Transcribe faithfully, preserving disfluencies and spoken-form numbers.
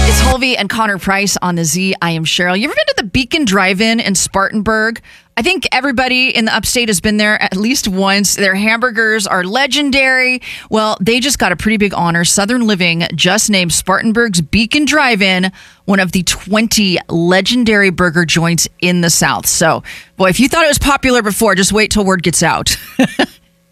It's Holvey and Connor Price on the Z. I am Cheryl. You ever been to the Beacon Drive-In in Spartanburg? I think everybody in the upstate has been there at least once. Their hamburgers are legendary. Well, they just got a pretty big honor. Southern Living just named Spartanburg's Beacon Drive-In one of the twenty legendary burger joints in the South. So, boy, if you thought it was popular before, just wait till word gets out.